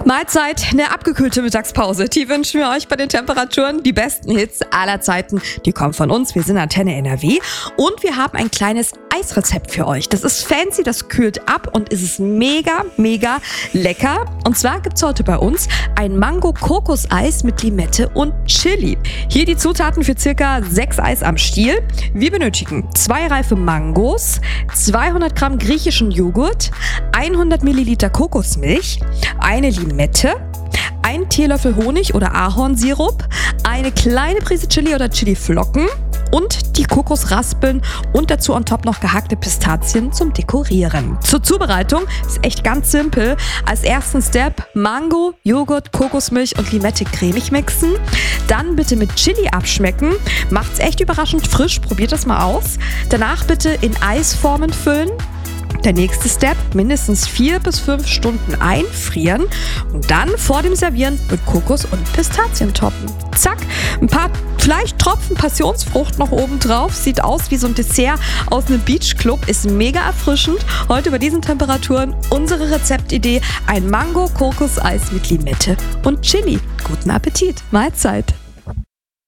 Mahlzeit, eine abgekühlte Mittagspause. Die wünschen wir euch bei den Temperaturen. Die besten Hits aller Zeiten, die kommen von uns. Wir sind Antenne NRW und wir haben ein kleines Eisrezept für euch. Das ist fancy, das kühlt ab und es ist mega, mega lecker. Und zwar gibt's heute bei uns ein Mango-Kokos-Eis mit Limette und Chili. Hier die Zutaten für circa 6 Eis am Stiel. Wir benötigen 2 reife Mangos, 200 Gramm griechischen Joghurt, 100 Milliliter Kokosmilch, eine Limette, 1 Teelöffel Honig oder Ahornsirup, eine kleine Prise Chili oder Chiliflocken und die Kokosraspeln und dazu on top noch gehackte Pistazien zum Dekorieren. Zur Zubereitung ist echt ganz simpel. Als ersten Step Mango, Joghurt, Kokosmilch und Limette cremig mixen. Dann bitte mit Chili abschmecken. Macht's echt überraschend frisch, probiert das mal aus. Danach bitte in Eisformen füllen. Der nächste Step, mindestens 4 bis 5 Stunden einfrieren und dann vor dem Servieren mit Kokos und Pistazien toppen. Zack, ein paar vielleicht Tropfen Passionsfrucht noch oben drauf. Sieht aus wie so ein Dessert aus einem Beachclub. Ist mega erfrischend. Heute bei diesen Temperaturen unsere Rezeptidee: ein Mango-Kokos-Eis mit Limette und Chili. Guten Appetit, Mahlzeit!